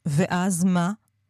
ואז מה?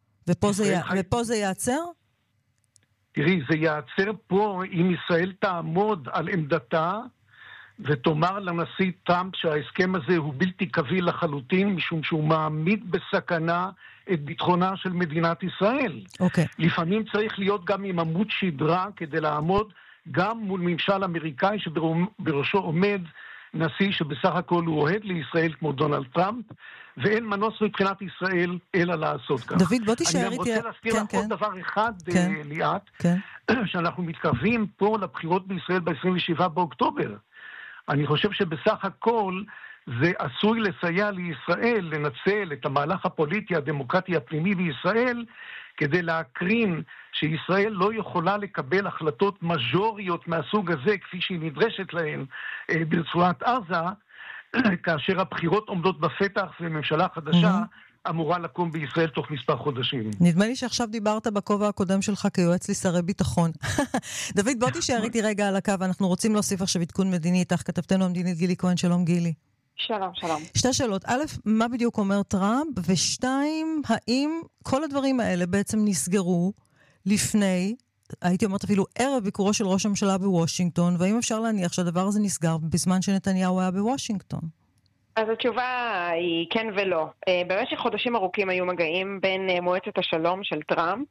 ופה זה יעצר? תראי, זה יעצר פה אם ישראל תעמוד על עמדתה, ותאמר לנשיא טראמפ שההסכם הזה הוא בלתי קביל לחלוטין, משום שהוא מעמיד בסכנה את ביטחונה של מדינת ישראל. אוקיי. לפעמים צריך להיות גם עם עמוד שדרה כדי לעמוד גם מול ממשל אמריקאי שבראשו עומד נשיא שבסך הכל הוא אוהד לישראל כמו דונלד טראמפ, ואין מנוס מבחינת ישראל אלא לעשות כך. דוד, בוא תישאר איתי. אני רוצה להזכיר לך עוד דבר אחד, ליאת, שאנחנו מתקרבים פה לבחירות בישראל ב-27 באוקטובר. אני חושב שבסך הכל זה עשוי לסייע לישראל לנצל את המהלך הפוליטי הדמוקרטי הפנימי בישראל כדי להקרין שישראל לא יכולה לקבל החלטות מז'וריות מהסוג הזה כפי שהיא נדרשת להן ברצועת עזה, כאשר הבחירות עומדות בפתח וממשלה חדשה אמורה לקום בישראל תוך מספר חודשים. נדמה לי שעכשיו דיברת בכובע הקודם שלך כיועץ לשרי ביטחון. דוד, בוא תישאר איתי רגע על הקו, אנחנו רוצים להוסיף עכשיו עדכון מדיני איתך, כתבתנו המדינית גילי כהן. שלום גילי. שלום, שלום. שתי שאלות. א', מה בדיוק אומר טראמפ? ושתיים, האם כל הדברים האלה בעצם נסגרו לפני, הייתי אומרת אפילו ערב ביקורו של ראש הממשלה בוושינגטון, והאם אפשר להניח שהדבר הזה נסגר בזמן שנתניהו היה בוושינגטון? אז התשובה היא כן ולא. במשך חודשים ארוכים היו מגעים בין מועצת השלום של טראמפ,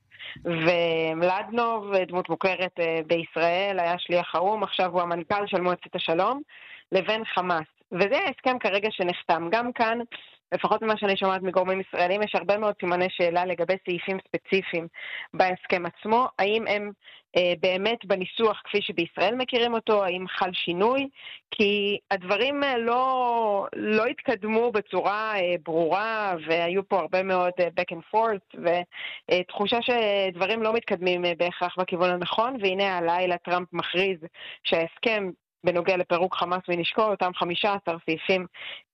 ומלדנוב, דמות מוכרת בישראל, היה שליח האום, עכשיו הוא המנכ"ל של מועצת השלום, לבין חמאס. וזה ההסכם כרגע שנחתם. גם כאן, לפחות ממה שאני שומעת מגורמים ישראלים, יש הרבה מאוד סימני שאלה לגבי סעיפים ספציפיים בהסכם עצמו. האם הם באמת בניסוח כפי שבישראל מכירים אותו, האם חל שינוי? כי הדברים לא התקדמו בצורה ברורה, והיו פה הרבה מאוד back and forth, ותחושה שדברים לא מתקדמים בהכרח בכיוון הנכון, והנה הלילה טראמפ מכריז שההסכם בנוגע לפירוק חמאס ונשקו, אותם 15 סעיפים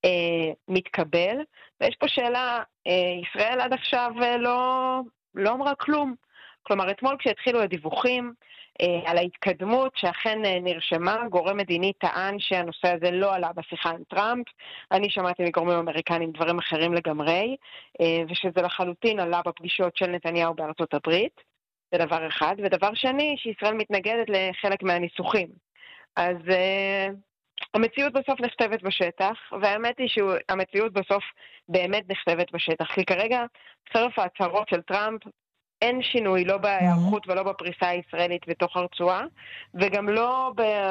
מתקבל. ויש פה שאלה, ישראל עד עכשיו לא אמרה כלום. כלומר, אתמול כשהתחילו הדיווחים על ההתקדמות שאכן נרשמה, גורם מדיני טען שהנושא הזה לא עלה בשיחה עם טראמפ. אני שמעתי מגורמים אמריקנים דברים אחרים לגמרי, ושזה לחלוטין עלה בפגישות של נתניהו בארצות הברית. זה דבר אחד. ודבר שני, שישראל מתנגדת לחלק מהניסוחים. אז המציאות בסוף נכתבת בשטח, והאמת היא שהמציאות בסוף באמת נכתבת בשטח, כי כרגע חרף ההצהרות של טראמפ אין שינוי, לא בהיערכות ולא בפריסה הישראלית בתוך הרצועה, וגם לא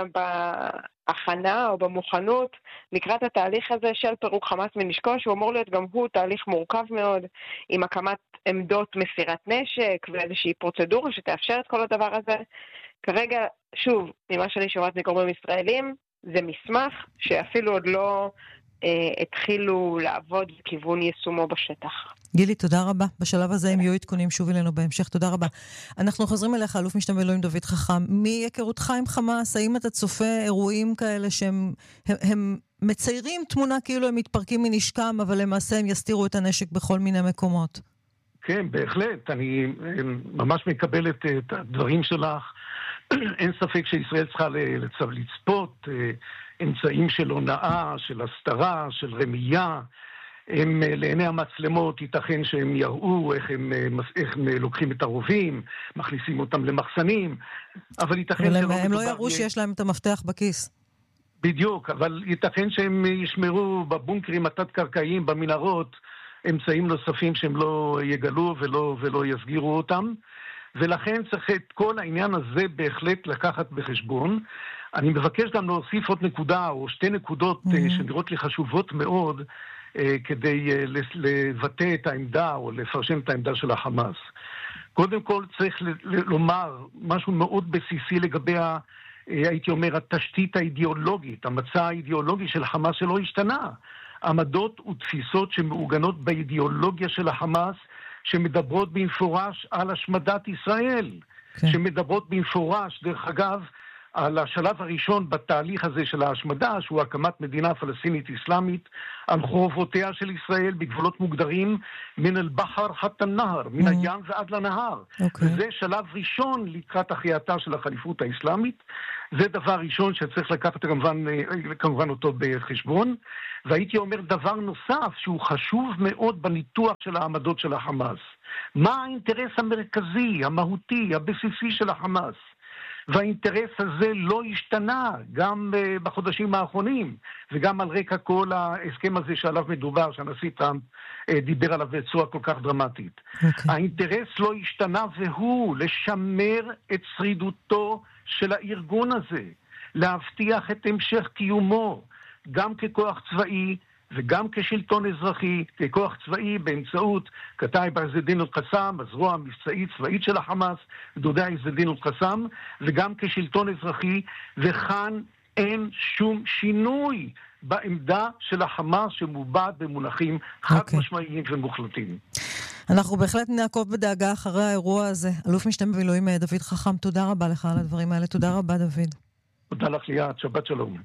בהכנה או במוכנות לקראת התהליך הזה של פירוק חמאס מנשקו, שהוא אמור להיות גם הוא תהליך מורכב מאוד, עם הקמת עמדות מסירת נשק ואיזושהי פרוצדורה שתאפשר את כל הדבר הזה. כרגע, שוב, ממה שאני שומעת מגורמים ישראלים, זה מסמך שאפילו עוד לא התחילו לעבוד בכיוון יישומו בשטח. גילי, תודה רבה. בשלב הזה אם יהיו עדכונים שוב אלינו בהמשך. תודה רבה. אנחנו חוזרים אליך, אלוף משנה במילואים דוד חכם. מהיכרותך עם חמאס, האם אתה צופה אירועים כאלה שהם מציירים תמונה כאילו הם מתפרקים מנשקם, אבל למעשה הם יסתירו את הנשק בכל מיני מקומות? כן, בהחלט. אני ממש מקבל את הדברים שלך. אין ספק שישראל צריכה לצפות אמצעים של הונאה, של הסתרה, של רמייה. הם לעיני המצלמות ייתכן שהם יראו איך הם לוקחים את הרובים, מכניסים אותם למחסנים, אבל ייתכן הם לא יראו שיש להם את המפתח בכיס. בדיוק, אבל ייתכן שהם ישמרו בבונקרים התת-קרקעיים, במנהרות, אמצעים נוספים שהם לא יגלו ולא יסגירו אותם. ולכן צריך את כל העניין הזה בהחלט לקחת בחשבון. אני מבקש גם להוסיף עוד נקודה או שתי נקודות שנראות לי חשובות מאוד כדי לבטא את העמדה או לפרשן את העמדה של החמאס. קודם כל צריך לומר משהו מאוד בסיסי לגבי הייתי אומר התשתית האידיאולוגית, המצע האידיאולוגי של החמאס שלא השתנה. עמדות ותפיסות שמעוגנות באידיאולוגיה של החמאס שמדברות במפורש על השמדת ישראל, שמדברות במפורש, דרך אגב, על השלב הראשון בתהליך הזה של ההשמדה, שהוא הקמת מדינה פלסטינית אסלאמית על חורבותיה של ישראל בגבולות מוגדרים מן אל-בחר חת אל-נהר, מן הים ועד לנהר. וזה שלב ראשון לקראת החייתה של החליפות האסלאמית. זה דבר ראשון שצריך לקחת כמובן אותו בחשבון. והייתי אומר דבר נוסף שהוא חשוב מאוד בניתוח של העמדות של החמאס. מה האינטרס המרכזי, המהותי, הבסיסי של החמאס? והאינטרס הזה לא השתנה גם בחודשים האחרונים, וגם על רקע כל ההסכם הזה שעליו מדובר, שהנשיא טראמפ דיבר עליו בצורה כל כך דרמטית. האינטרס לא השתנה, והוא לשמר את שרידותו של הארגון הזה, להבטיח את המשך קיומו, גם ככוח צבאי, וגם כשלטון אזרחי, ככוח צבאי באמצעות כתאיב עז א-דין אל-קסאם, הזרוע המבצעית צבאית של החמאס, גדודי עז א-דין אל-קסאם, וגם כשלטון אזרחי, וכאן אין שום שינוי בעמדה של החמאס שמובעת במונחים חד משמעיים ומוחלטים. אנחנו בהחלט נעקוב בדאגה אחרי האירוע הזה. אלוף משנה במילואים דוד חכם, תודה רבה לך על הדברים האלה. תודה רבה דוד. תודה לך ליאת, שבת שלום.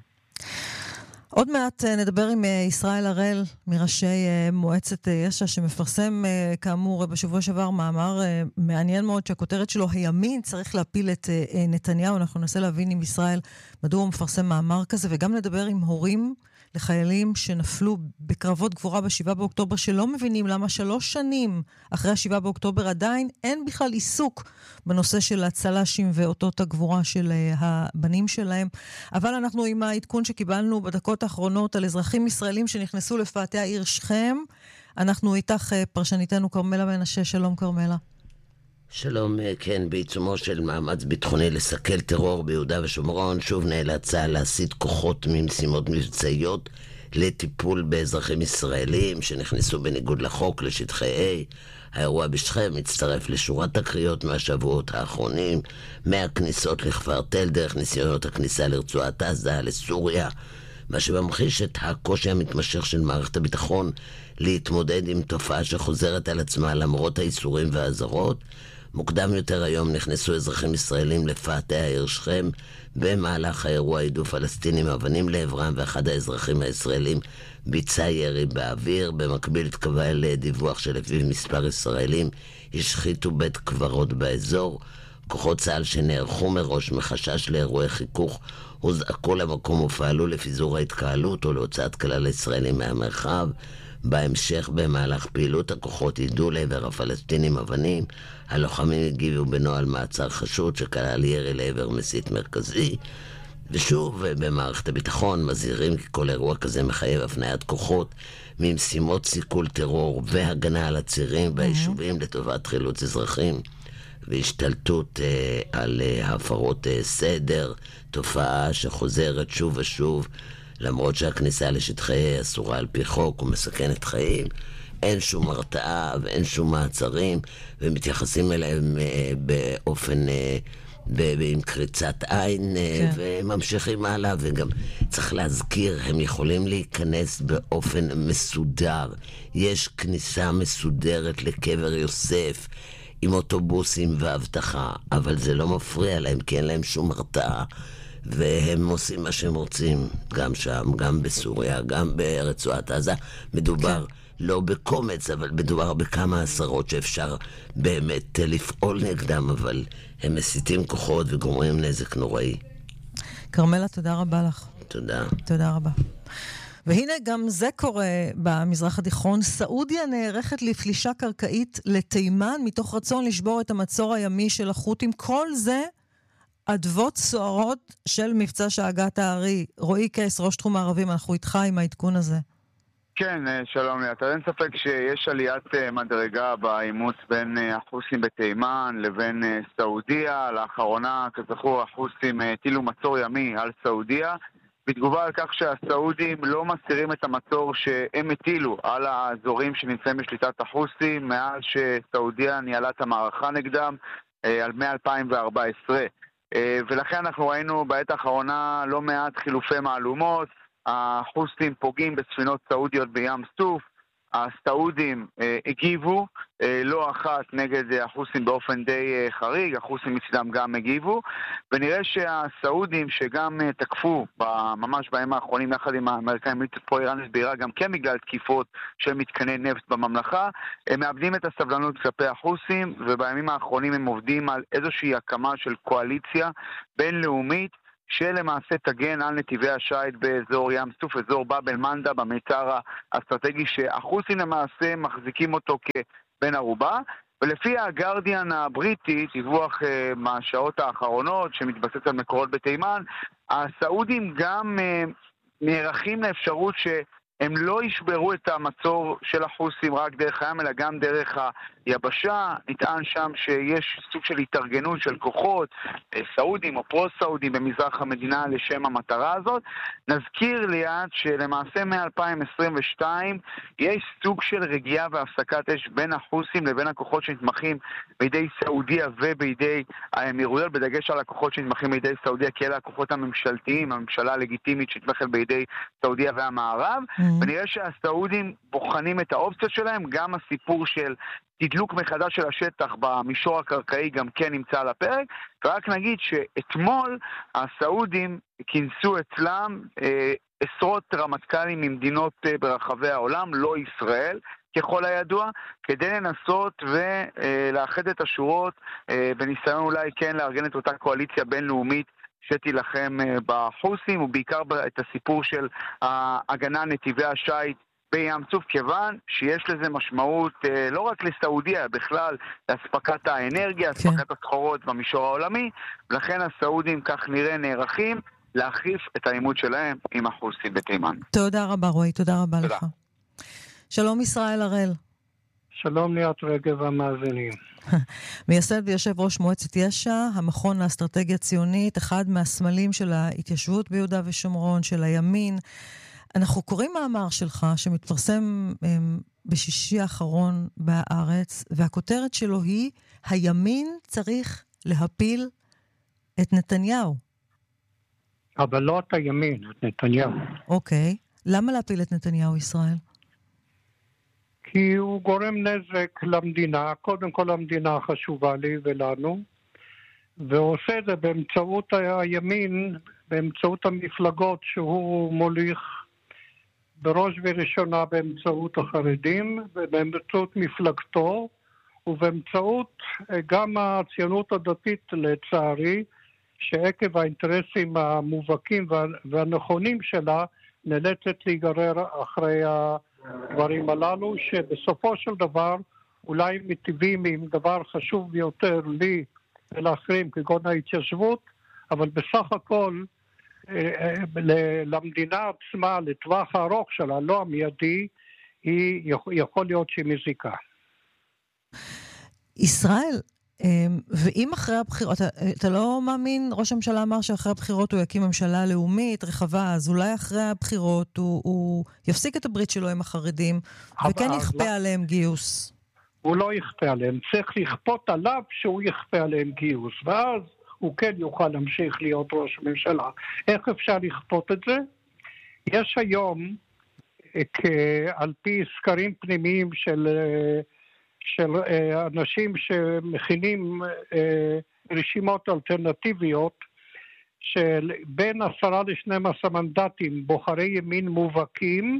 עוד מעט נדבר עם ישראל הראל, מראשי מועצת יש"ע, שמפרסם כאמור בשבוע שעבר מאמר מעניין מאוד, שהכותרת שלו הימין צריך להפיל את נתניהו. אנחנו ננסה להבין עם ישראל מדוע הוא מפרסם מאמר כזה, וגם נדבר עם הורים לחיילים שנפלו בקרבות גבורה ב7 באוקטובר, שלא מבינים למה 3 שנים אחרי 7 באוקטובר עדיין אין בכלל עיסוק בנושא של הצל"שים ואותות הגבורה של הבנים שלהם. אבל אנחנו עם העדכון שקיבלנו בדקות האחרונות על אזרחים ישראלים שנכנסו לפאתי העיר שכם. אנחנו איתך פרשניתנו כרמלה מנשה. שלום כרמלה. שלום, כן, בעיצומו של מאמץ ביטחוני לסכל טרור ביהודה ושומרון, שוב נאלץ צה"ל להסיט כוחות ממשימות מבצעיות לטיפול באזרחים ישראלים שנכנסו בניגוד לחוק לשטחי A. האירוע בשכם מצטרף לשורת תקריות מהשבועות האחרונים, מהכניסות לכפר תל דרך ניסיונות הכניסה לרצועת עזה, לסוריה, מה שממחיש את הקושי המתמשך של מערכת הביטחון להתמודד עם תופעה שחוזרת על עצמה למרות האיסורים והאזהרות. מוקדם יותר היום נכנסו אזרחים ישראלים לפאתי העיר שכם. במהלך האירוע העידו פלסטינים אבנים לעברם, ואחד האזרחים הישראלים ביצע ירי באוויר. במקביל התקבל דיווח שלפיו מספר ישראלים השחיתו בית קברות באזור. כוחות צה"ל שנערכו מראש מחשש לאירועי חיכוך הוזעקו למקום ופעלו לפיזור ההתקהלות או להוצאת כלל ישראלים מהמרחב. בהמשך, במהלך פעילות הכוחות יידו לעבר הפלסטינים אבנים. הלוחמים הגיבו בנוהל מעצר חשוד שכלל ירי לעבר מסית מרכזי. ושוב, במערכת הביטחון מזהירים כי כל אירוע כזה מחייב הפניית כוחות ממשימות סיכול טרור והגנה על הצירים והיישובים לטובת חילוץ אזרחים והשתלטות על הפרות סדר, תופעה שחוזרת שוב ושוב. למרות שהכניסה לשטחי אסורה על פי חוק ומסכנת חיים, אין שום הרתעה ואין שום מעצרים, ומתייחסים אליהם באופן, עם קריצת עין, וממשיכים הלאה. וגם צריך להזכיר, הם יכולים להיכנס באופן מסודר. יש כניסה מסודרת לקבר יוסף, עם אוטובוסים והבטחה, אבל זה לא מפריע להם, כי אין להם שום הרתעה. והם עושים מה שהם רוצים, גם שם, גם בסוריה, גם ברצועת עזה. מדובר לא בקומץ, אבל מדובר בכמה עשרות שאפשר באמת לפעול נגדם, אבל הם מסיתים כוחות וגורמים נזק נוראי. כרמלה, תודה רבה לך. תודה. תודה רבה. והנה גם זה קורה במזרח התיכון. סעודיה נערכת לפלישה קרקעית לתימן מתוך רצון לשבור את המצור הימי של החות'ים. כל זה אדוות סוערות של מבצע שאגת הארי. רועי קייס, ראש תחום הערבים, אנחנו איתך עם העדכון הזה. כן, שלום לי. אין ספק שיש עליית מדרגה בעימות בין החות'ים בתימן לבין סעודיה. לאחרונה, כזכור, החות'ים הטילו מצור ימי על סעודיה, בתגובה על כך שהסעודים לא מסירים את המצור שהם הטילו על האזורים שנמצאים בשליטת החות'ים מאז שסעודיה ניהלה את המערכה נגדם מ-2014. ולכן אנחנו ראינו בעת האחרונה לא מעט חילופי מהלומות. החות'ים פוגעים בספינות סעודיות בים סוף, הסעודים הגיבו לא אחת נגד החוסים באופן די חריג, החוסים מצדם גם הגיבו, ונראה שהסעודים שגם תקפו ממש בימים האחרונים יחד עם האמריקאים מיליציות פרו-איראנית בעיראק, גם כן בגלל תקיפות של מתקני נפט בממלכה, הם מאבדים את הסבלנות כלפי החוסים, ובימים האחרונים הם עובדים על איזושהי הקמה של קואליציה בינלאומית שלמעשה תגן על נתיבי השייט באזור ים סוף, אזור באב אל-מנדב, במיתר האסטרטגי שהחוסים למעשה מחזיקים אותו כבן ערובה, ולפי הגרדיאן הבריטי, דיווח מהשעות האחרונות שמתבסס על מקורות בתימן, הסעודים גם נערכים לאפשרות הם לא ישברו את המצור של החוסים רק דרך הים, אלא גם דרך היבשה. נטען שם שיש סוג של התארגנות של כוחות, סעודים או פרו-סעודים במזרח המדינה לשם המטרה הזאת. נזכיר ליד שלמעשה מ-2022 יש סוג של רגיעה והפסקת אש בין החוסים לבין הכוחות שנתמכים בידי סעודיה ובידי האמירויות, בדגש על הכוחות שנתמכים בידי סעודיה, כי אלה הכוחות הממשלתיים, הממשלה הלגיטימית שנתמכת בידי סעודיה והמערב. ונראה שהסעודים בוחנים את האופציות שלהם, גם הסיפור של תדלוק מחדש של השטח במישור הקרקעי גם כן נמצא על הפרק, ורק נגיד שאתמול הסעודים כינסו אצלם עשרות רמטכ"לים ממדינות ברחבי העולם, לא ישראל, ככל הידוע, כדי לנסות ולאחד את השורות בניסיון אולי כן לארגן את אותה קואליציה בינלאומית שתילחם בחוסים, ובעיקר את הסיפור של ההגנה נתיבי השייט בים סוף, כיוון שיש לזה משמעות לא רק לסעודיה, בכלל להספקת האנרגיה, הספקת הסחורות במישור העולמי, ולכן הסעודים כך נראה נערכים להחריף את העימות שלהם עם החוסים בתימן. תודה רבה רועי, תודה רבה לך. שלום ישראל הראל. שלום ליאת רגב והמאזינים. מייסד ויושב ראש מועצת יש"ע, המכון לאסטרטגיה ציונית, אחד מהסמלים של ההתיישבות ביהודה ושומרון, של הימין. אנחנו קוראים מאמר שלך שמתפרסם בשישי האחרון בארץ, והכותרת שלו היא, הימין צריך להפיל את נתניהו. אבל לא את הימין, את נתניהו. אוקיי. למה להפיל את נתניהו, ישראל? כי הוא גורם נזק למדינה, קודם כל המדינה חשובה לי ולנו, והוא עושה את זה באמצעות הימין, באמצעות המפלגות שהוא מוליך, בראש וראשונה באמצעות החרדים, ובאמצעות מפלגתו, ובאמצעות גם הציונות הדתית לצערי, שעקב האינטרסים המובהקים והנכונים שלה, נאלצת להיגרר אחרי הדברים הללו, שבסופו של דבר אולי מטיבים עם דבר חשוב ביותר לי ולאחרים כגון ההתיישבות, אבל בסך הכל למדינה עצמה, לטווח הארוך שלה, לא המיידי, היא יכול להיות שהיא מזיקה. ישראל, ואם אחרי הבחירות, אתה לא מאמין, ראש הממשלה אמר שאחרי הבחירות הוא יקים ממשלה לאומית, רחבה, אז אולי אחרי הבחירות הוא יפסיק את הברית שלו עם החרדים, וכן יכפה עליהם גיוס. הוא לא יכפה עליהם, צריך לכפות עליו שהוא יכפה עליהם גיוס, ואז הוא כן יוכל להמשיך להיות ראש ממשלה. איך אפשר לכפות את זה? יש היום, על פי סקרים פנימיים של אנשים שמכינים רשימות אלטרנטיביות, של בין 10 ל-12 מנדטים בוחרי ימין מובהקים,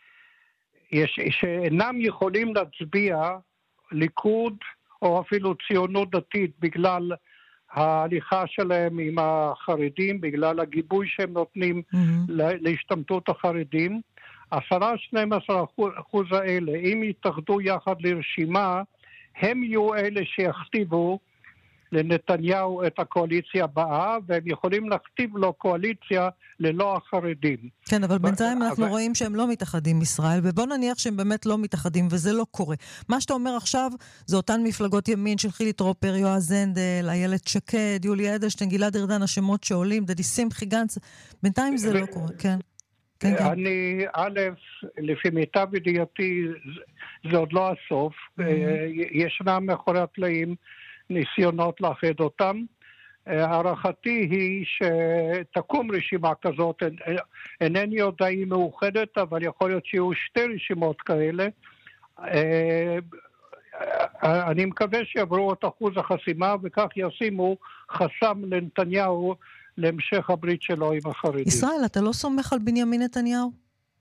שאינם יכולים להצביע ליכוד או אפילו ציונות דתית בגלל ההליכה שלהם עם החרדים, בגלל הגיבוי שהם נותנים להשתמטות החרדים. 10-12% האלה, אם יתאחדו יחד לרשימה, הם יהיו אלה שיכתיבו לנתניהו את הקואליציה הבאה, והם יכולים להכתיב לו קואליציה ללא החרדים. כן, אבל בינתיים אנחנו רואים שהם לא מתאחדים ישראל, ובוא נניח שהם באמת לא מתאחדים, וזה לא קורה. מה שאתה אומר עכשיו, זה אותן מפלגות ימין של חילי טרופר, יועז הנדל, איילת שקד, יולי אדלשטיין, גלעד ארדן, השמות שעולים, דדי שמחי גנץ, בינתיים זה לא קורה, כן. אני, לפי מיטב ידיעתי, זה עוד לא הסוף. ישנם מאחורי הקלעים ניסיונות לאחד אותם. הערכתי היא שתקום רשימה כזאת, אינני יודע היא מאוחדת, אבל יכול להיות שיהיו 2 רשימות כאלה, אני מקווה שיעברו את אחוז החסימה, וכך ישימו חסם לנתניהו להמשך הברית שלו עם החרדים. ישראל, אתה לא סומך על בנימין נתניהו?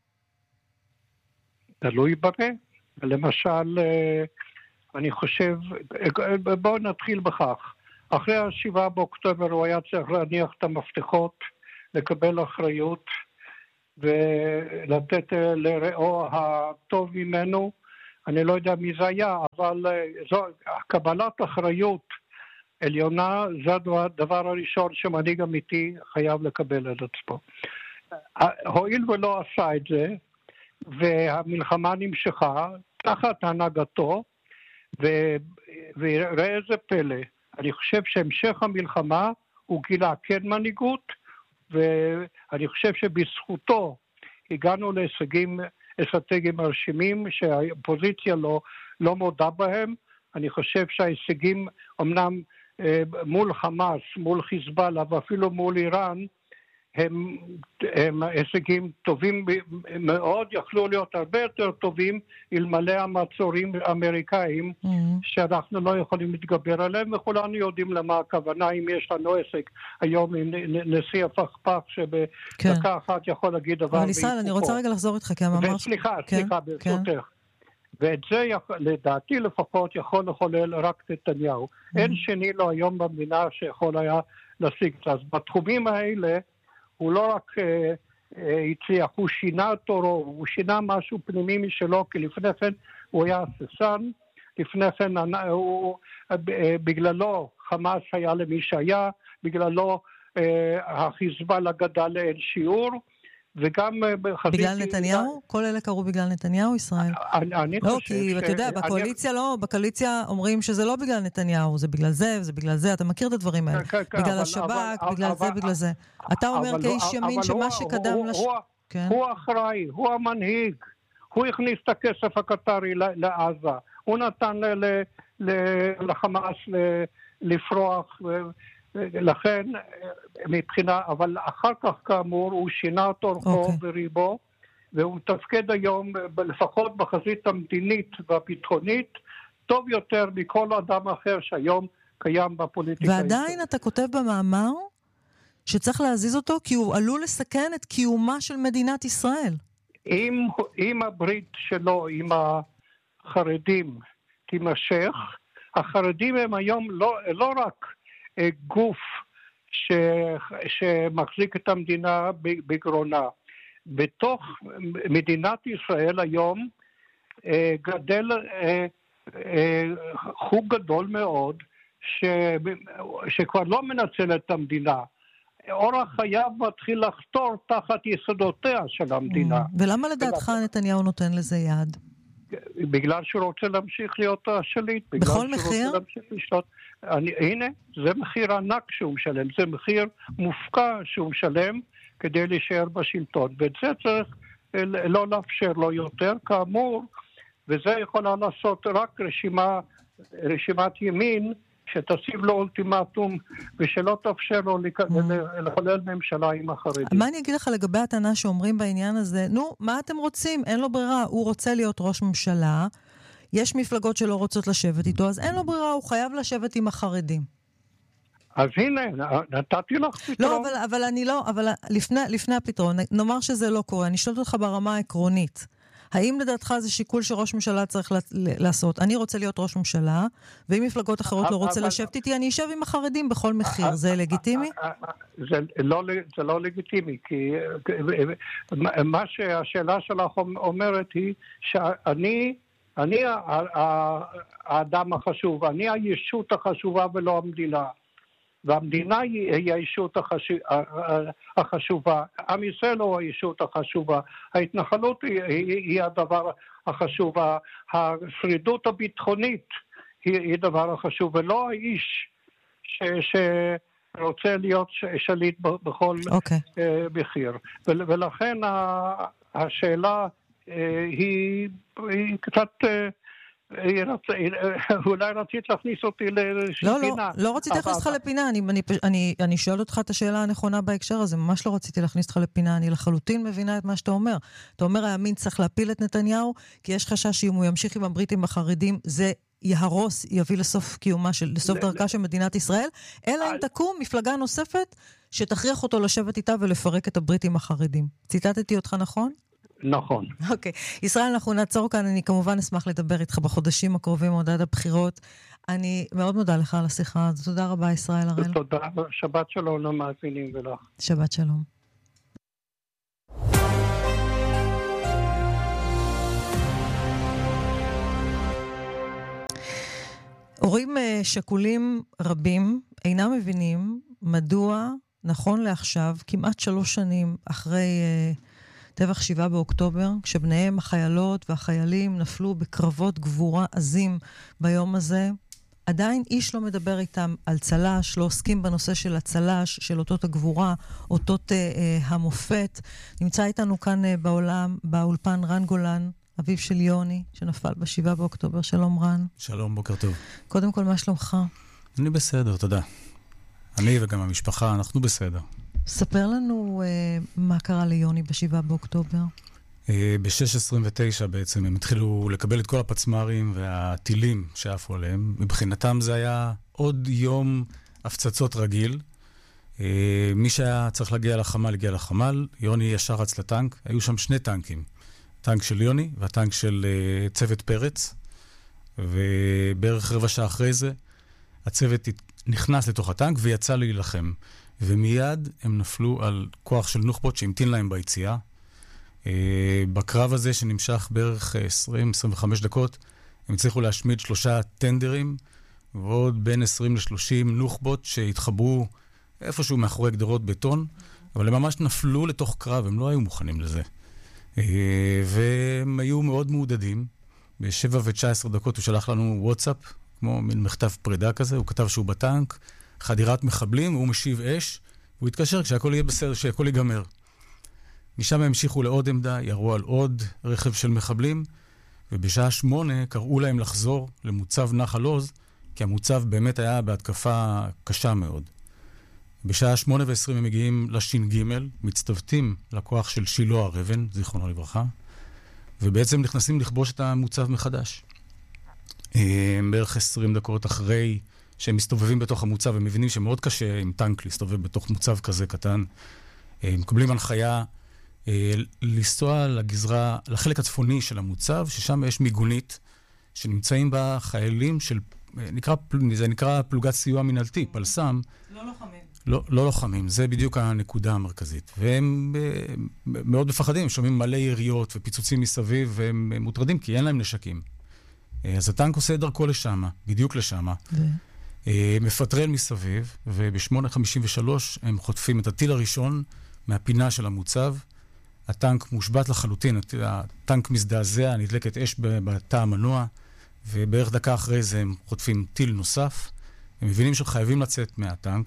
תלוי בזה. למשל, אני חושב, בואו נתחיל בכך. אחרי 7 באוקטובר הוא היה צריך להניח את המפתחות, לקבל אחריות ולתת לרעו הטוב ממנו. אני לא יודע מי זה היה, אבל זו קבלת אחריות עליונה, זה הדבר הראשון שמנהיג אמיתי חייב לקבל את עצמו. הואיל ולא עשה את זה, והמלחמה נמשכה תחת הנהגתו, וראה איזה פלא, אני חושב שהמשך המלחמה הוא גילה כן מנהיגות, ואני חושב שבזכותו הגענו להישגים אסטרטגיים מרשימים שהאופוזיציה לא מודה בהם. אני חושב שההישגים אמנם מול חמאס, מול חיזבאללה ואפילו מול איראן הם הישגים טובים מאוד, יכלו להיות הרבה יותר טובים אלמלא המצורים האמריקאים שאנחנו לא יכולים להתגבר עליהם, וכולנו יודעים למה הכוונה. אם יש לנו עסק היום עם נשיא הפכפך שבדקה אחת יכול להגיד דבר. אבל ישראל, אני רוצה רגע לחזור איתך, כי המאמר... סליחה, ברשותך. ואת זה לדעתי לפחות יכול לחולל רק נתניהו. אין שני לו היום במדינה שיכול היה להשיג את זה. אז בתחומים האלה הוא לא רק הצליח, הוא שינה תורו, הוא שינה משהו פנימי משלו, כי לפני כן הוא היה הססן, לפני כן בגללו חמאס היה למי שהיה, בגללו החיזבאללה גדל לאין שיעור, וגם בגלל נתניהו? כל אלה קרו בגלל נתניהו, ישראל? אני לא, כי אתה יודע, בקואליציה אומרים שזה לא בגלל נתניהו, זה בגלל זה, וזה בגלל זה, אתה מכיר את הדברים האלה. בגלל השב"כ, בגלל זה, בגלל זה. אתה אומר כאיש ימין שמה שקדם הוא אחראי, הוא המנהיג, הוא הכניס את הכסף הקטרי לעזה, הוא נתן לחמאס לפרוח, לכן מבחינה, אבל אחר כך כאמור הוא שינה תורכו בריבו, והוא תפקד היום לפחות בחזית המדינית והביטחונית טוב יותר מכל אדם אחר שהיום קיים בפוליטיקה. ועדיין אתה כותב במאמר שצריך להזיז אותו כי הוא עלול לסכן את קיומה של מדינת ישראל. אם הברית שלו עם החרדים תימשך, החרדים הם היום לא רק גוף שמחזיק את המדינה בגרונה. בתוך מדינת ישראל היום גדל חוג גדול מאוד שכבר לא מנצל את המדינה. אורח חייו מתחיל לחתור תחת יסודותיה של המדינה. ולמה לדעתך נתניהו נותן לזה יד? בגלל שהוא רוצה להמשיך להיות השליט. בכל מחיר? הנה, זה מחיר ענק שהוא משלם, זה מחיר מופקע שהוא משלם כדי להישאר בשלטון, ואת זה צריך לא לאפשר לו יותר, כאמור, וזה יכולה לעשות רק רשימת ימין, שתציב לו אולטימטום, ושלא תאפשר לו לחולל ממשלה עם החרדים. מה אני אגיד לך לגבי הטענה שאומרים בעניין הזה? נו, מה אתם רוצים? אין לו ברירה, הוא רוצה להיות ראש ממשלה, יש מפלגות שלא רוצות לשבת איתו, אז אין לו ברירה, הוא חייב לשבת עם החרדים. אז הנה, נתתי לך פתרון. לא, אבל אני לא, אבל לפני הפתרון, נאמר שזה לא קורה, אני שואלת אותך ברמה העקרונית. האם לדעתך זה שיקול שראש ממשלה צריך לעשות? אני רוצה להיות ראש ממשלה, ואם מפלגות אחרות לא רוצה לשבת איתי, אני אשב עם החרדים בכל מחיר. זה לגיטימי? זה לא לגיטימי, כי מה שהשאלה שלך אומרת היא שאני האדם החשוב, אני הישות החשובה ולא המדינה. והמדינה היא הישות החשובה, עם ישראל הוא הישות החשובה, ההתנחלות היא הדבר החשוב, השרידות הביטחונית היא הדבר החשוב, ולא האיש שרוצה להיות שליט בכל מחיר. ולכן השאלה היא קצת אולי רצית להכניס אותי לפינה. לא רציתי להכניס אותך לפינה, אני שואל אותך את השאלה הנכונה בהקשר הזה, ממש לא רציתי להכניס אותך לפינה, אני לחלוטין מבינה את מה שאתה אומר. אתה אומר, הימין צריך להפיל את נתניהו, כי יש חשש שאם הוא ימשיך עם הבריטים החרדים, זה יהרוס, יביא לסוף קיומה לסוף דרכה של מדינת ישראל, אלא אם תקום מפלגה נוספת שתכריח אותו לשבת איתה ולפרק את הבריטים החרדים. ציטטתי אותך נכון? נכון. אוקיי. ישראל, אנחנו נעצור כאן, אני כמובן אשמח לדבר איתך בחודשים הקרובים עוד עד הבחירות. אני מאוד מודה לך על השיחה, תודה רבה ישראל הראל. תודה, שבת שלום למאזינים ולך. שבת שלום. הורים שכולים רבים אינם מבינים מדוע נכון לעכשיו, כמעט 3 שנים אחרי טבח 7 באוקטובר, כשבניהם החיילות והחיילים נפלו בקרבות גבורה עזים ביום הזה, עדיין איש לא מדבר איתם על צלש, לא עוסקים בנושא של הצלש, של אותות הגבורה, אותות המופת. נמצא איתנו כאן באולפן רן גולן, אביו של יוני, שנפל ב7 באוקטובר. שלום רן. שלום, בוקר טוב. קודם כל, מה שלומך? אני בסדר, תודה. אני וגם המשפחה, אנחנו בסדר. ספר לנו מה קרה ליוני ב7 באוקטובר. ב-6:29 בעצם הם התחילו לקבל את כל הפצמרים והטילים שעפו עליהם. מבחינתם זה היה עוד יום הפצצות רגיל. מי שהיה צריך להגיע לחמ"ל, הגיע לחמ"ל. יוני ישר רץ לטנק. היו שם 2 טנקים. טנק של יוני והטנק של צוות פרץ. ובערך רבע שעה אחרי זה, הצוות נכנס לתוך הטנק ויצא להילחם. ומיד הם נפלו על כוח של נוח'בות שהמתין להם ביציאה. בקרב הזה שנמשך בערך 20-25 דקות, הם הצליחו להשמיד 3 טנדרים, ועוד בין 20 ל-30 נוח'בות שהתחברו איפשהו מאחורי גדרות בטון, אבל הם ממש נפלו לתוך קרב, הם לא היו מוכנים לזה. והם היו מאוד מעודדים. ב-7:19 הוא שלח לנו וואטסאפ, כמו מין מכתב פרידה כזה, הוא כתב שהוא בטנק, חדירת מחבלים, הוא משיב אש, הוא התקשר כשהכל יהיה בסדר, שהכל ייגמר. משם המשיכו לעוד עמדה, ירו על עוד רכב של מחבלים, ובשעה 8 קראו להם לחזור למוצב נחל עוז, כי המוצב באמת היה בהתקפה קשה מאוד. בשעה 8:20 הם מגיעים לש"ג, מצטוותים לכוח של שילה הרבן, זיכרונו לברכה, ובעצם נכנסים לכבוש את המוצב מחדש. בערך 20 דקות אחרי שהם מסתובבים בתוך המוצב, הם מבינים שמאוד קשה עם טנק להסתובב בתוך מוצב כזה קטן. הם מקבלים הנחיה לנסוע לגזרה, לחלק הצפוני של המוצב, ששם יש מיגונית, שנמצאים בה חיילים של, זה נקרא פלוגת סיוע מנהלתי, פלסם. לא לוחמים. לא לוחמים, זה בדיוק הנקודה המרכזית. והם מאוד מפחדים, הם שומעים מלא יריות ופיצוצים מסביב, והם מוטרדים כי אין להם נשקים. אז הטנק עושה את דרכו לשם, בדיוק לשם. מפטרל מסביב, וב-8:53 הם חוטפים את הטיל הראשון מהפינה של המוצב. הטנק מושבת לחלוטין, הטנק מזדעזע, נדלקת אש בתא המנוע, ובערך דקה אחרי זה הם חוטפים טיל נוסף. הם מבינים שחייבים לצאת מהטנק.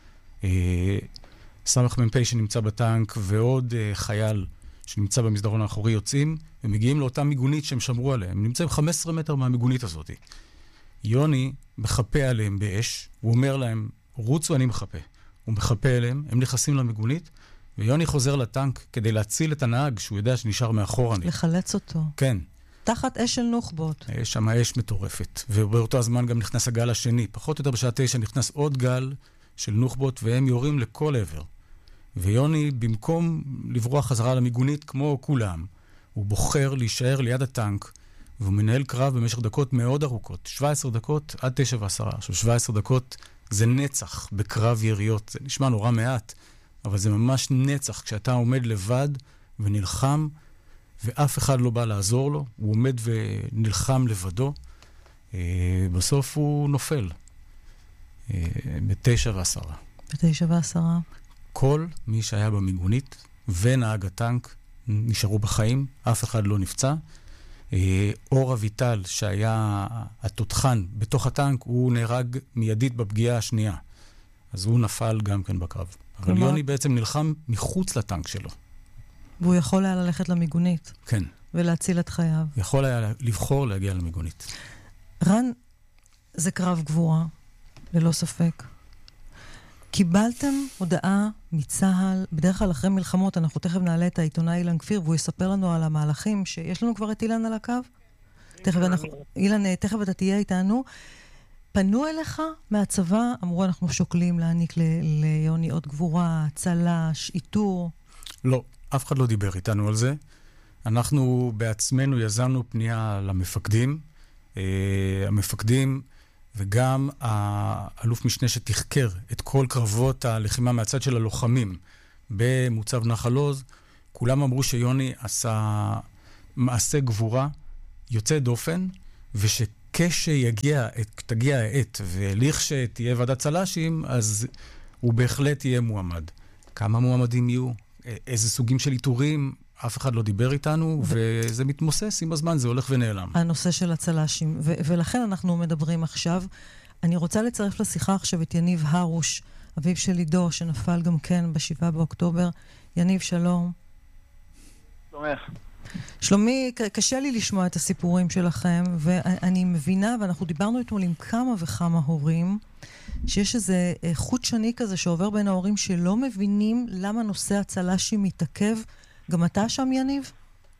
סמ"פ שנמצא בטנק ועוד חייל שנמצא במסדרון האחורי יוצאים, ומגיעים לאותה מיגונית שהם שמרו עליהם. הם נמצאים 15 מטר מהמיגונית הזאת. יוני מחפה עליהם באש, הוא אומר להם, רוצו אני מחפה. הוא מחפה עליהם, הם נכנסים למיגונית, ויוני חוזר לטנק כדי להציל את הנהג, שהוא יודע שנשאר מאחורנית. לחלץ אותו. כן. תחת אש של נוח'בות. יש שם אש מטורפת. ובאותו הזמן גם נכנס הגל השני. פחות או יותר בשעה 9 נכנס עוד גל של נוח'בות, והם יורים לכל עבר. ויוני, במקום לברוח חזרה למיגונית כמו כולם, הוא בוחר להישאר ליד הטנק, והוא מנהל קרב במשך דקות מאוד ארוכות. 17 דקות עד 9:10. עכשיו, 17 דקות זה נצח בקרב יריות. זה נשמע נורא מעט, אבל זה ממש נצח כשאתה עומד לבד ונלחם, ואף אחד לא בא לעזור לו. הוא עומד ונלחם לבדו. בסוף הוא נופל. ב-9:10. ב-9:10. כל מי שהיה במיגונית ונהג הטנק נשארו בחיים, אף אחד לא נפצע. אור אביטל, שהיה התותחן בתוך הטנק, הוא נהרג מיידית בפגיעה השנייה. אז הוא נפל גם כן בקרב. אבל יוני בעצם נלחם מחוץ לטנק שלו. והוא יכול היה ללכת למיגונית. כן. ולהציל את חייו. יכול היה לבחור להגיע למיגונית. רן, זה קרב גבורה, ללא ספק. קיבלתם הודעה מצה"ל, בדרך כלל אחרי מלחמות, אנחנו תכף נעלה את העיתונאי אילן כפיר, והוא יספר לנו על המהלכים שיש לנו כבר את אילן על הקו. אילן, תכף אתה תהיה איתנו. פנו אליך מהצבא, אמרו אנחנו שוקלים להעניק ליוני עוד גבורה, צל"ש, איתור. לא, אף אחד לא דיבר איתנו על זה. אנחנו בעצמנו יזמנו פנייה למפקדים. המפקדים וגם האלוף משנה שתחקר את כל קרבות הלחימה מהצד של הלוחמים במוצב נחל עוז, כולם אמרו שיוני עשה מעשה גבורה יוצא דופן, תגיע העת וליך שתהיה ועדת צל"שים, אז הוא בהחלט יהיה מועמד. כמה מועמדים יהיו? איזה סוגים של איתורים? אף אחד לא דיבר איתנו, וזה מתמוסס עם הזמן, זה הולך ונעלם. הנושא של הצל"שים, ולכן אנחנו מדברים עכשיו. אני רוצה לצרף לשיחה עכשיו את יניב הרוש, אביו של עידו, שנפל גם כן ב7 באוקטובר. יניב, שלום. שלומך. שלומי, קשה לי לשמוע את הסיפורים שלכם, ואני מבינה, ואנחנו דיברנו אתמול עם כמה וכמה הורים, שיש איזה חוט שני כזה שעובר בין ההורים שלא מבינים למה נושא הצל"שים מתעכב. גם אתה שם, יניב?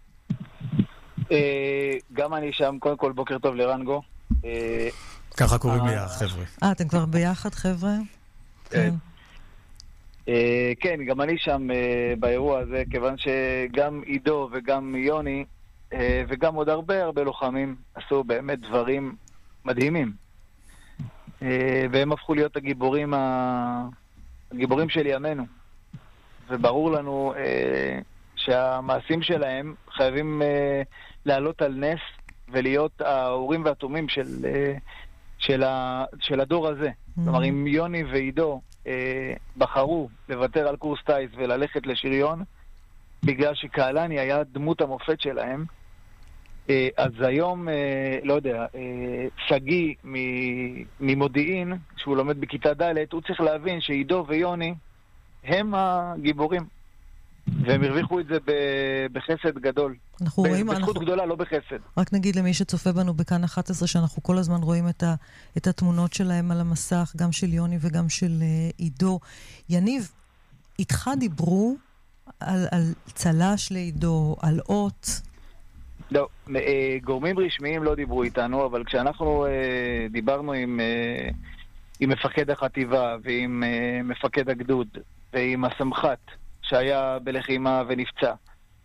גם אני שם. קודם כל, בוקר טוב לרנגו. ככה קוראים לי, חבר'ה. אתם כבר ביחד, חבר'ה? כן. כן, גם אני שם באירוע הזה, כיוון שגם עידו וגם יוני וגם עוד הרבה לוחמים עשו באמת דברים מדהימים. והם הפכו להיות הגיבורים של ימינו. וברור לנו שהמעשים שלהם חייבים לעלות על נס ולהיות ההורים והתומים של הדור הזה. כלומר, אם יוני ועידו בחרו לוותר על קורס טייס וללכת לשריון, בגלל שקהלני היה דמות המופת שלהם, אז היום, לא יודע, סגי ממודיעין, שהוא לומד בכיתה ד', הוא צריך להבין שעידו ויוני הם הגיבורים. והם הרוויחו את זה בחסד גדול. בזכות גדולה, לא בחסד. רק נגיד למי שצופה בנו בכאן 11, שאנחנו כל הזמן רואים את התמונות שלהם על המסך, גם של יוני וגם של עידו. יניב, איתך דיברו על צל"ש לעידו, על אות? לא, גורמים רשמיים לא דיברו איתנו, אבל כשאנחנו דיברנו עם מפקד החטיבה ועם מפקד הגדוד ועם הסמח"ט, שהיה בלחימה ונפצע.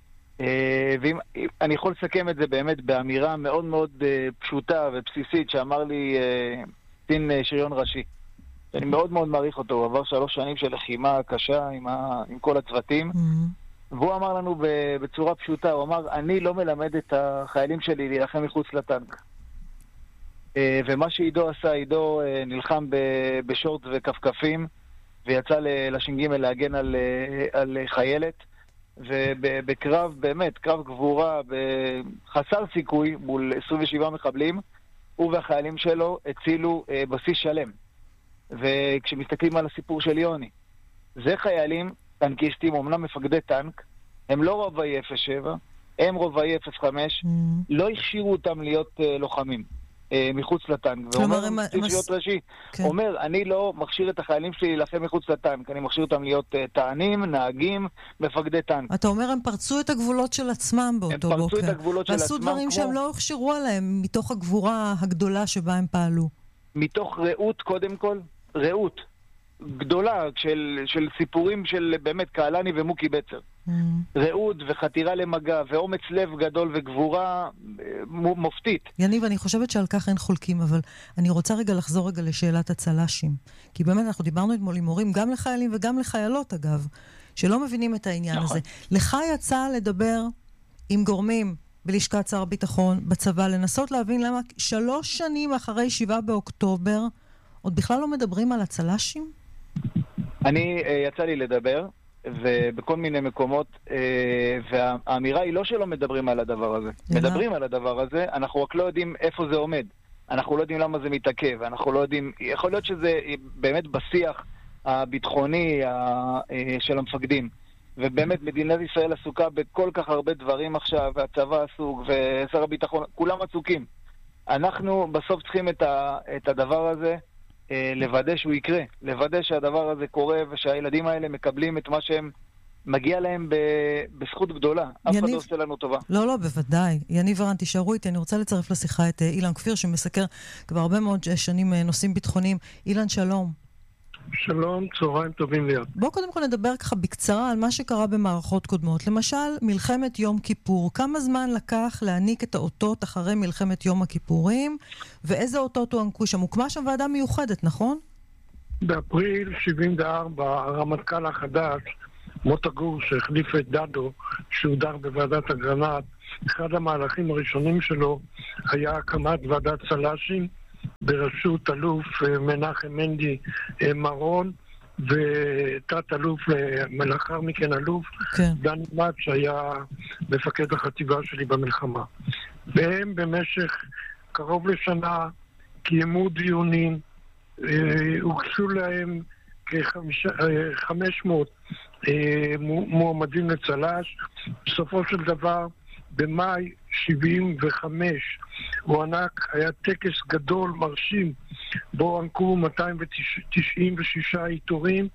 ואני יכול לסכם את זה באמת באמירה מאוד מאוד פשוטה ובסיסית שאמר לי קצין שריון ראשי. אני מאוד מאוד מעריך אותו, הוא עבר 3 שנים של לחימה קשה עם כל הצוותים, והוא אמר לנו בצורה פשוטה, הוא אמר, אני לא מלמד את החיילים שלי להילחם מחוץ לטנק. ומה שעידו עשה, עידו נלחם בשורט וכפכפים, ויצא לש"ג להגן על חיילת, ובקרב, באמת, קרב גבורה, חסר סיכוי, מול 27 מחבלים, הוא והחיילים שלו הצילו בסיס שלם. וכשמסתכלים על הסיפור של יוני, זה חיילים טנקיסטים, אמנם מפקדי טנק, הם לא רובעי 07, הם רובעי 05, לא הכשירו אותם להיות לוחמים. מחוץ לטנק, ואומר, אומר, אני לא מכשיר את החיילים שלי להילחם מחוץ לטנק, אני מכשיר אותם להיות טענים, נהגים, מפקדי טנק. אתה אומר, הם פרצו את הגבולות של עצמם באותו בוקר. הם פרצו את הגבולות של עצמם. ועשו דברים שהם לא הכשירו עליהם, מתוך הגבורה הגדולה שבה הם פעלו. מתוך ראות, קודם כל, ראות גדולה של סיפורים של באמת קהלני ומוקי בצר. רעות וחתירה למגע ואומץ לב גדול וגבורה מופתית. יניב, אני חושבת שעל כך אין חולקים, אבל אני רוצה לחזור לשאלת הצל"שים. כי באמת אנחנו דיברנו אתמול עם מורים, גם לחיילים וגם לחיילות אגב, שלא מבינים את העניין הזה. לך יצא לדבר עם גורמים בלשכת שר הביטחון, בצבא, לנסות להבין למה 3 שנים אחרי 7 באוקטובר עוד בכלל לא מדברים על הצל"שים? אני יצא לי לדבר ובכל מיני מקומות, והאמירה היא לא שלא מדברים על הדבר הזה. מדברים על הדבר הזה, אנחנו רק לא יודעים איפה זה עומד. אנחנו לא יודעים למה זה מתעכב, אנחנו לא יודעים, יכול להיות שזה באמת בשיח הביטחוני של המפקדים. ובאמת מדינת ישראל עסוקה בכל כך הרבה דברים עכשיו, והצבא עסוק, ושר הביטחון, כולם עסוקים. אנחנו בסוף צריכים את הדבר הזה לוודא שהוא יקרה, לוודא שהדבר הזה קורה, ושהילדים האלה מקבלים את מה שהם מגיע להם בזכות גדולה. אף אחד לא עושה לנו טובה. לא, בוודאי. יניב ורן, תישארו איתי. אני רוצה לצרף לשיחה את אילן כפיר, שמסקר כבר הרבה מאוד שנים נושאים ביטחוניים. אילן, שלום. שלום, צהריים טובים ליד. בואו קודם כל נדבר ככה בקצרה על מה שקרה במערכות קודמות. למשל, מלחמת יום כיפור. כמה זמן לקח להעניק את האותות אחרי מלחמת יום הכיפורים, ואיזה אותות הוענקו שם? הוקמה שם ועדה מיוחדת, נכון? באפריל 74, הרמטכ"ל החדש, מוטה גור, שהחליף את דדו, שהודר בוועדת אגרנט, אחד המהלכים הראשונים שלו היה הקמת ועדת צל"שים, בראשות אלוף מנחם מנדי מרון, ותת אלוף לאחר מכן אלוף דני מת, שהיה מפקד החטיבה שלי במלחמה. והם במשך קרוב לשנה קיימו דיונים, הוגשו להם כ-500 מועמדים לצל"ש. בסופו של דבר במאי 75 היה טקס גדול מרשים, בו הוענקו 296 עיטורים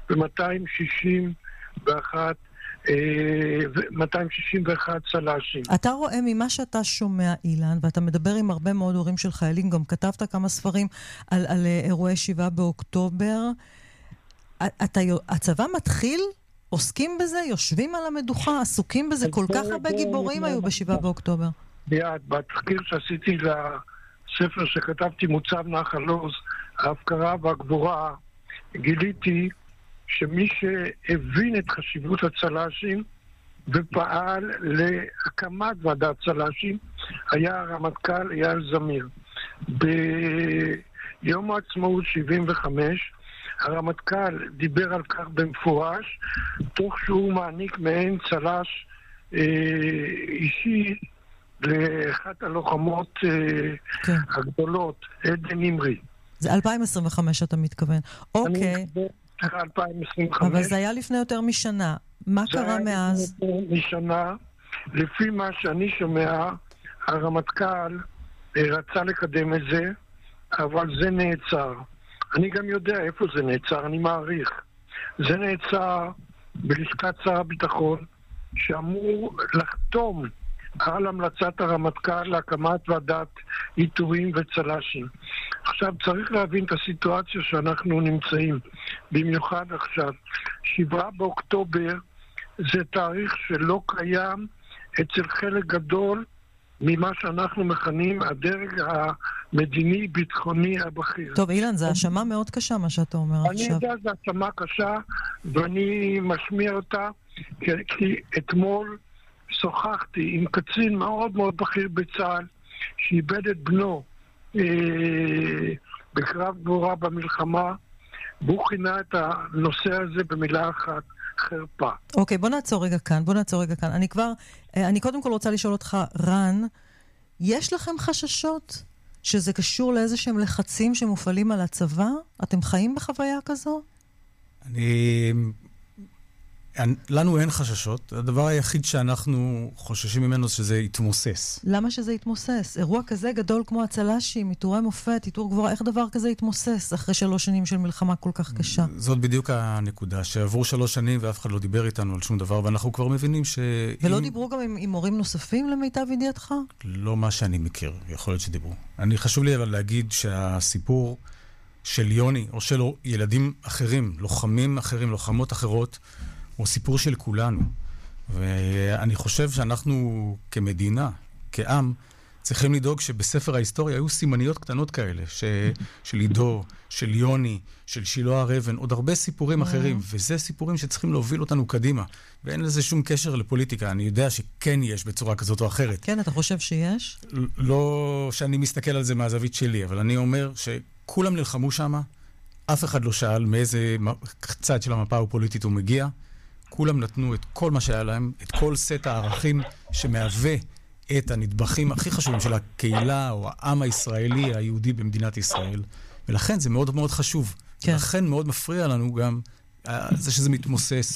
ו-261 צל"שים. אתה רואה ממה שאתה שומע, אילן, ואתה מדבר עם הרבה מאוד הורים של חיילים, גם כתבת כמה ספרים על אירועי 7 באוקטובר. הצבא מתחיל? עוסקים בזה? יושבים על המדוחה? עסוקים בזה? כל כך הרבה גיבורים היו ב7 באוקטובר. בתחקיר שעשיתי לספר שכתבתי, מוצב נחל עוז, ההפקרה והגבורה, גיליתי שמי שהבין את חשיבות הצל"שים ופעל להקמת ועדת צל"שים היה הרמטכ"ל אייל זמיר. ביום העצמאות 75 הרמטכ"ל דיבר על כך במפורש, תוך שהוא מעניק מעין צל"ש אישי לאחת הלוחמות הגדולות, עדן נמרי. זה 2025 אתה מתכוון. אוקיי. 2025. אבל זה היה לפני יותר משנה. מה קרה מאז? זה היה לפני משנה. לפי מה שאני שומע, הרמטכ"ל רצה לקדם את זה, אבל זה נעצר. אני גם יודע איפה זה נעצר, אני מעריך. זה נעצר בלשכת שר הביטחון, שאמור לחתום על המלצת הרמטכ"ל להקמת ועדת עיטורים וצל"שים. עכשיו צריך להבין את הסיטואציה שאנחנו נמצאים, במיוחד עכשיו. 7 באוקטובר זה תאריך שלא קיים אצל חלק גדול ממה שאנחנו מכנים הדרג המדיני-ביטחוני הבכיר. טוב, אילן, זה האשמה מאוד קשה מה שאתה אומר עכשיו. אני יודע, זה האשמה קשה, ואני משמיע אותה, כי אתמול שוחחתי עם קצין מאוד מאוד בכיר בצה"ל, שאיבד את בנו בקרב גבורה במלחמה, והוא כינה את הנושא הזה במילה אחת, חרפה. אוקיי, בוא נעצור רגע כאן. אני קודם כל רוצה לשאול אותך, רן, יש לכם חששות שזה קשור לאיזה שהם לחצים שמופעלים על הצבא? אתם חיים בחוויה כזו? לנו אין חששות. הדבר היחיד שאנחנו חוששים ממנו שזה יתמוסס. למה שזה יתמוסס? אירוע כזה גדול כמו הצל"שים, עיטורי מופת, עיטור גבורה, איך דבר כזה יתמוסס אחרי 3 שנים של מלחמה כל כך קשה? זאת בדיוק הנקודה, שעברו 3 שנים ואף אחד לא דיבר איתנו על שום דבר, ואנחנו כבר מבינים ולא דיברו גם עם מורים נוספים למיטב ידיעתך? לא מה שאני מכיר, יכול להיות שדיברו. חשוב לי אבל להגיד שהסיפור של יוני, או של ילדים אחרים, לוחמים אחרים, לוחמות אחרות, הוא סיפור של כולנו. ואני חושב שאנחנו כמדינה, כעם, צריכים לדאוג שבספר ההיסטוריה היו סימניות קטנות כאלה, של עידו, של יוני, של שילה הרבן, עוד הרבה סיפורים אחרים, וזה סיפורים שצריכים להוביל אותנו קדימה. ואין לזה שום קשר לפוליטיקה. אני יודע שכן יש בצורה כזאת או אחרת. כן, אתה חושב שיש? לא שאני מסתכל על זה מהזווית שלי, אבל אני אומר שכולם נלחמו שם, אף אחד לא שאל מאיזה צד של המפה הפוליטית הוא מגיע, כולם נתנו את כל מה שהיה להם, את כל סט הערכים שמהווה את הנדבכים הכי חשובים של הקהילה או העם הישראלי, היהודי במדינת ישראל. ולכן זה מאוד מאוד חשוב. כן. ולכן מאוד מפריע לנו גם זה שזה מתמוסס.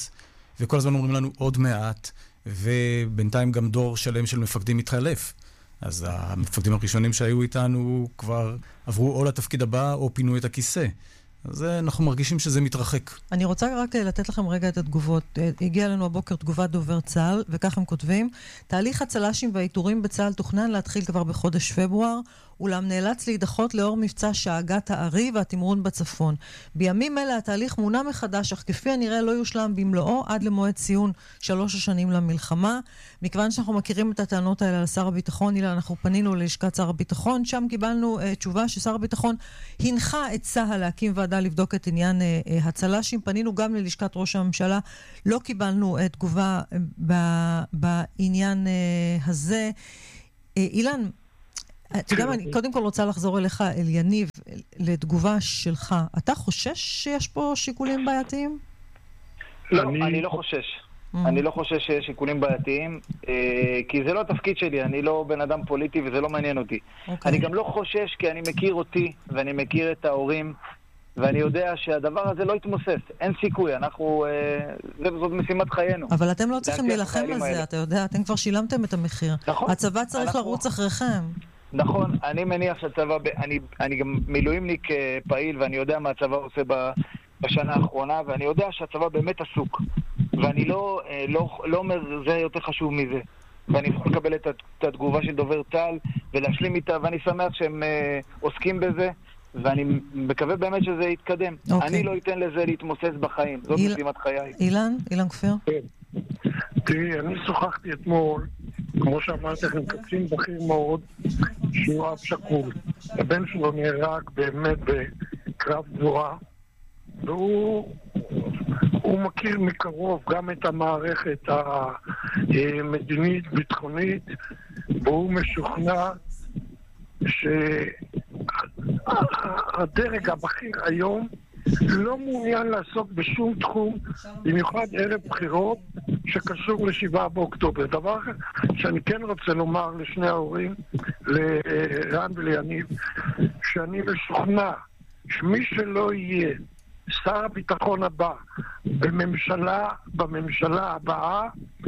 וכל הזמן אומרים לנו עוד מעט, ובינתיים גם דור שלם של מפקדים מתחלף. אז המפקדים הראשונים שהיו איתנו כבר עברו או לתפקיד הבא או פינו את הכיסא. אז אנחנו מרגישים שזה מתרחק. אני רוצה רק לתת לכם רגע את התגובות. הגיעה לנו הבוקר תגובת דובר צה"ל, וכך הם כותבים: תהליך הצל"שים והאיתורים בצה"ל תוכנן להתחיל כבר בחודש פברואר, אולם נאלץ להידחות לאור מבצע שאגת הארי והתמרון בצפון. בימים אלה התהליך מונה מחדש, אך כפי הנראה לא יושלם במלואו עד למועד ציון 3 השנים למלחמה. מכיוון שאנחנו מכירים את הטענות האלה על שר הביטחון, אנחנו פנינו ללשכת שר הביטחון, שם קיבלנו תשובה ששר הביטחון הנחה את צה"ל להקים ועדה לבדוק את עניין הצל"שים. פנינו גם ללשכת ראש הממשלה, לא קיבלנו תגובה בעניין הזה. אילן, אתה יודע מה, אני קודם כל רוצה לחזור אליך, אל יניב, לתגובה שלך. אתה חושש שיש פה שיקולים בעייתיים? לא, אני לא חושש. אני לא חושש שיש שיקולים בעייתיים, כי זה לא התפקיד שלי, אני לא בן אדם פוליטי וזה לא מעניין אותי. אני גם לא חושש כי אני מכיר אותי ואני מכיר את ההורים, ואני יודע שהדבר הזה לא יתמוסס. אין סיכוי, זאת משימת חיינו. אבל אתם לא צריכים להילחם על זה, אתה יודע, אתם כבר שילמתם את המחיר. הצבא צריך לרוץ אחריכם. נכון, אני מניח שהצבא, אני גם מילואימניק פעיל, ואני יודע מה הצבא עושה בשנה האחרונה, ואני יודע שהצבא באמת עסוק. ואני לא אומר, זה יותר חשוב מזה. ואני יכול לקבל את התגובה של דובר צה"ל, ולהשלים איתה, ואני שמח שהם עוסקים בזה, ואני מקווה באמת שזה יתקדם. אני לא אתן לזה להתמוסס בחיים, זאת משימת חיי. אילן כפיר? תראי, אני שוחחתי אתמול, כמו שאמרתי לכם, קצין בכיר מאוד, שהוא אב שכול. הבן שלו נהרג באמת בקרב גבורה, והוא מכיר מקרוב גם את המערכת המדינית, ביטחונית, והוא משוכנע שהדרג הבכיר היום לא מעוניין לעסוק בשום תחום, במיוחד ערב בחירות שקשור ל7 באוקטובר. דבר שאני כן רוצה לומר לשני ההורים, לרן וליניב, שאני משוכנע שמי שלא יהיה שר הביטחון הבא בממשלה הבאה,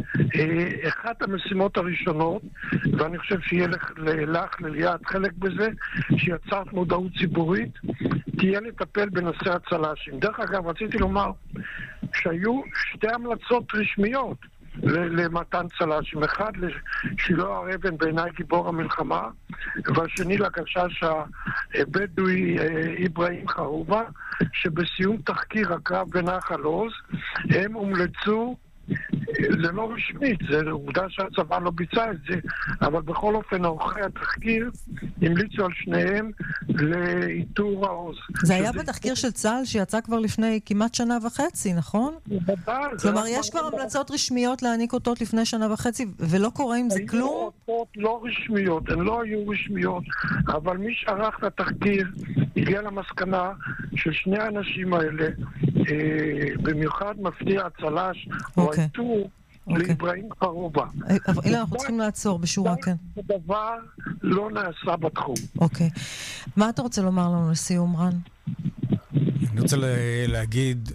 אחת המשימות הראשונות, ואני חושב שיהיה לך לליאת חלק בזה, שיצרת מודעות ציבורית, תהיה לטפל בנושא הצל"שים. דרך אגב, רציתי לומר שהיו 2 המלצות רשמיות למתן צל"שים. אחד לשילה הר אבן, בעיניי גיבור המלחמה, והשני לגשש הבדואי איברהים חרובה, שבסיום תחקיר הקרב בנחל עוז הם הומלצו, זה לא רשמית, זה עובדה שהצבא לא ביצע את זה, אבל בכל אופן עורכי התחקיר המליצו על שניהם לאיתור העוז. זה היה בתחקיר של צה"ל שיצא כבר לפני כמעט 1.5 שנה, נכון? כלומר, יש כבר המלצות רשמיות להעניק אותות לפני 1.5 שנה, ולא קורה עם זה כלום? היו לא רשמיות, הן לא היו רשמיות, אבל מי שערך את התחקיר הגיע למסקנה ששני האנשים האלה, במיוחד מפתיע הצל"ש, או האיתור, לאיברהים חרובה. אבל אלה אנחנו צריכים לעצור בשורה, כן. זה דבר לא נעשה בתחום. אוקיי. מה אתה רוצה לומר לנו לסיום, רן? אני רוצה להגיד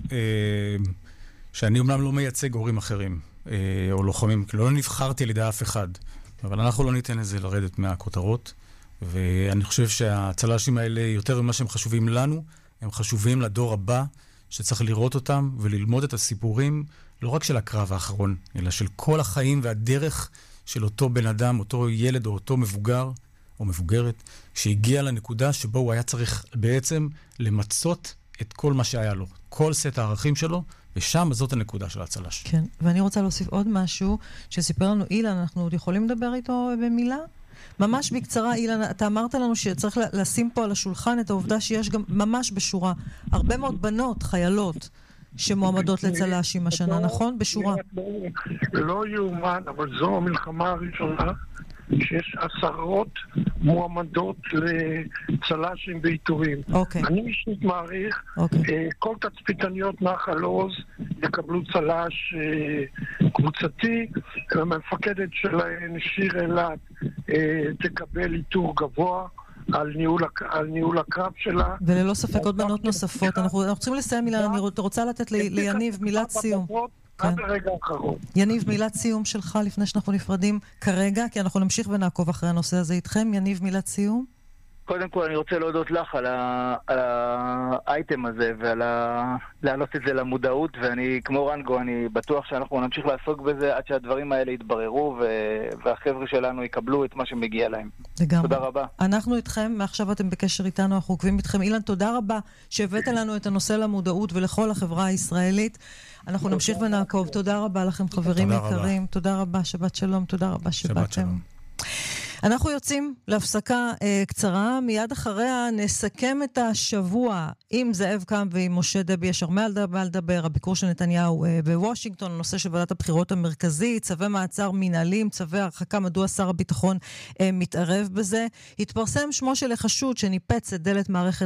שאני אומנם לא מייצג הורים אחרים, או לוחמים, לא נבחרתי על ידי אף אחד, אבל אנחנו לא ניתן לזה לרדת מהכותרות, ואני חושב שהצל"שים האלה, יותר ממה שהם חשובים לנו, הם חשובים לדור הבא, שצריך לראות אותם וללמוד את הסיפורים, לא רק של הקרב האחרון, אלא של כל החיים והדרך של אותו בן אדם, אותו ילד או אותו מבוגר או מבוגרת, שהגיע לנקודה שבו הוא היה צריך בעצם למצות את כל מה שהיה לו, כל סט הערכים שלו, ושם זאת הנקודה של הצל"ש. כן, ואני רוצה להוסיף עוד משהו שסיפר לנו אילן, אנחנו עוד יכולים לדבר איתו במילה? ממש בקצרה, אילן, אתה אמרת לנו שצריך לשים פה על השולחן את העובדה שיש גם ממש בשורה הרבה מאוד בנות, חיילות, שמועמדות לצל"שים השנה, נכון? בשורה. לא יאומן, אבל זו המלחמה הראשונה שיש 10 מועמדות לצל"שים ואיתורים. אני אישית מעריך, כל תצפיתניות נחל עוז יקבלו צל"ש קבוצתי, המפקדת שלהן, שיר אלעד, תקבל איתור גבוה על ניהול הקרב שלה. וללא ספק עוד בנות נוספות. אנחנו צריכים לסיים מילה, אני רוצה לתת ליניב מילת סיום. עד הרגע האחרון. יניב, מילת סיום שלך לפני שאנחנו נפרדים כרגע, כי אנחנו נמשיך ונעקוב אחרי הנושא הזה איתכם. יניב, מילת סיום? קודם כל אני רוצה להודות לך על האייטם הזה ועל להעלות את זה למודעות, ואני כמו רנגו, אני בטוח שאנחנו נמשיך לעסוק בזה עד שהדברים האלה יתבררו והחבר'ה שלנו יקבלו את מה שמגיע להם. לגמרי. תודה רבה. אנחנו איתכם, מעכשיו אתם בקשר איתנו, אנחנו עוקבים איתכם. אילן, תודה רבה שהבאת לנו את הנושא למודעות ולכל החברה הישראלית. אנחנו נמשיך ונעקוב. תודה רבה לכם, חברים יקרים. תודה רבה, שבת שלום. תודה רבה שבאתם. אנחנו יוצאים להפסקה קצרה, מיד אחריה נסכם את השבוע עם זאב קם ועם משה דבי. יש הרבה על לדבר, הביקור של נתניהו בוושינגטון, הנושא של ועדת הבחירות המרכזית, צווי מעצר מנהלים, צווי הרחקה, מדוע שר הביטחון מתערב בזה. התפרסם שמו של החשוד שניפץ את דלת מערכת